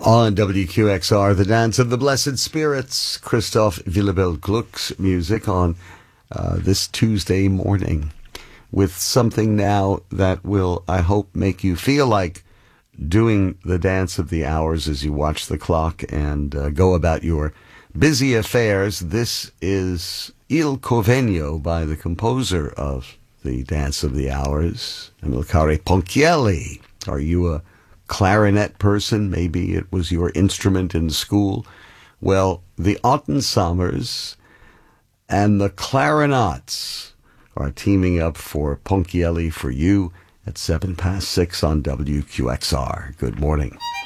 On WQXR, the Dance of the Blessed Spirits, Christoph Willibald Gluck's music on this Tuesday morning with something now that will, I hope, make you feel like doing the dance of the hours as you watch the clock and go about your busy affairs. This is Il Convegno by the composer of the Dance of the Hours, Amilcare Ponchielli. Are you a clarinet person? Maybe it was your instrument in school. Well, the Ottensammers and the Clarinets are teaming up for Ponchielli for you at 6:07 on WQXR. Good morning.